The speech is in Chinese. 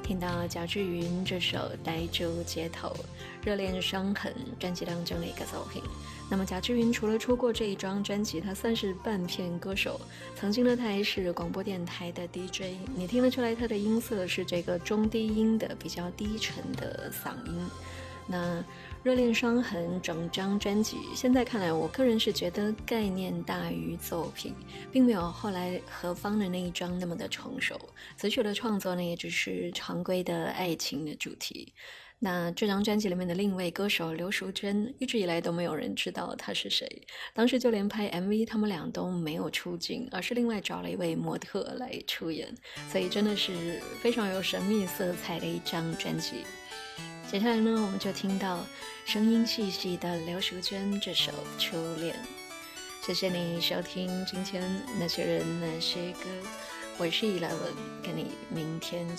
听到贾志云这首《呆住街头》，热恋伤痕专辑当中的一个作品。那么贾志云除了出过这一张专辑，他算是半片歌手。曾经呢，他还是广播电台的 DJ， 你听得出来他的音色是这个中低音的比较低沉的嗓音。那热恋伤痕整张专辑现在看来，我个人是觉得概念大于作品，并没有后来何方的那一张那么的成熟。词曲的创作呢，也只是常规的爱情的主题。那这张专辑里面的另一位歌手刘淑珍，一直以来都没有人知道她是谁，当时就连拍 MV 他们俩都没有出镜，而是另外找了一位模特来出演，所以真的是非常有神秘色彩的一张专辑。接下来呢，我们就听到声音细细的刘淑娟这首《初恋》。谢谢你收听今天那些人那些歌，我是11，跟你明天见。